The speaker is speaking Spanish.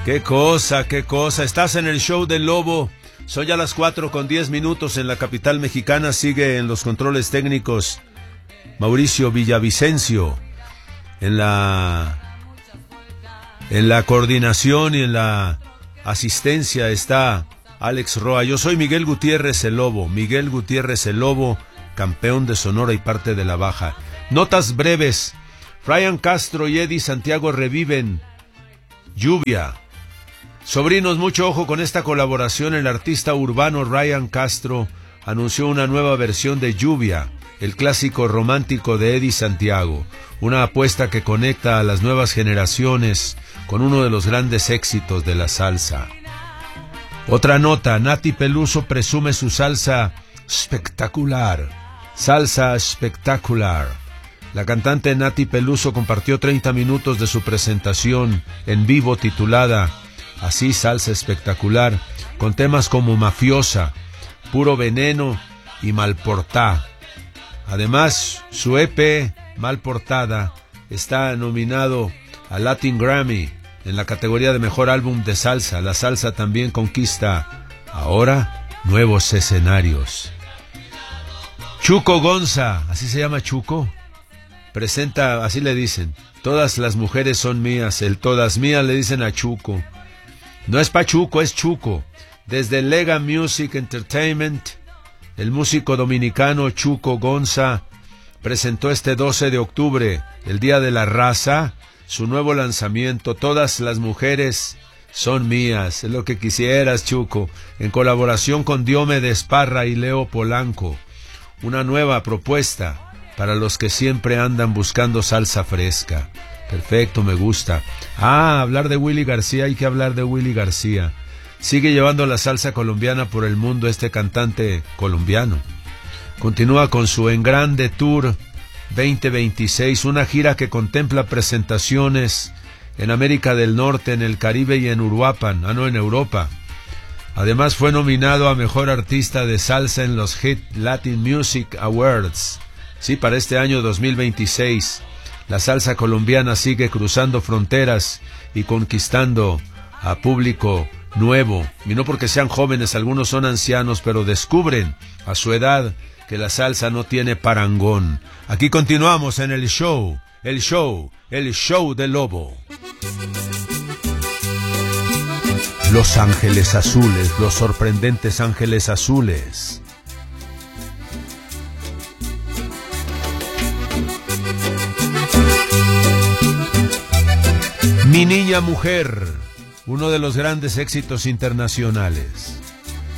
Qué cosa, qué cosa. Estás en el show del Lobo. Son ya las 4:10 en la capital mexicana. Sigue en los controles técnicos Mauricio Villavicencio. En la coordinación y en la asistencia está Alex Roa. Yo soy Miguel Gutiérrez el Lobo. Miguel Gutiérrez el Lobo, campeón de Sonora y parte de la Baja. Notas breves. Ryan Castro y Eddie Santiago reviven Lluvia. Sobrinos, mucho ojo con esta colaboración. El artista urbano Ryan Castro anunció una nueva versión de Lluvia, el clásico romántico de Eddie Santiago. Una apuesta que conecta a las nuevas generaciones con uno de los grandes éxitos de la salsa. Otra nota, Nati Peluso presume su salsa espectacular. Salsa espectacular. La cantante Nati Peluso compartió 30 minutos de su presentación en vivo titulada así, Salsa Espectacular, con temas como Mafiosa, Puro Veneno y Malportá. Además, su EP Malportada está nominado al Latin Grammy en la categoría de Mejor Álbum de Salsa. La salsa también conquista ahora nuevos escenarios. Chuco Gonza, así se llama Chuco, presenta, así le dicen, todas las mujeres son mías, el todas mías le dicen a Chuco. No es Pachuco, es Chuco. Desde Lega Music Entertainment, el músico dominicano Chuco Gonza presentó este 12 de octubre, el Día de la Raza, su nuevo lanzamiento, Todas las mujeres son mías. Es lo que quisieras, Chuco, en colaboración con Diomedes Parra y Leo Polanco. Una nueva propuesta para los que siempre andan buscando salsa fresca. Perfecto, me gusta. Hablar de Willy García, hay que hablar de Willy García. Sigue llevando la salsa colombiana por el mundo este cantante colombiano. Continúa con su En Grande Tour 2026, una gira que contempla presentaciones en América del Norte, en el Caribe y en Uruapan, en Europa. Además fue nominado a Mejor Artista de Salsa en los Hit Latin Music Awards. Sí, para este año 2026. La salsa colombiana sigue cruzando fronteras y conquistando a público nuevo. Y no porque sean jóvenes, algunos son ancianos, pero descubren a su edad que la salsa no tiene parangón. Aquí continuamos en el show del Lobo. Los Ángeles Azules, los sorprendentes Ángeles Azules. Mi niña mujer, uno de los grandes éxitos internacionales.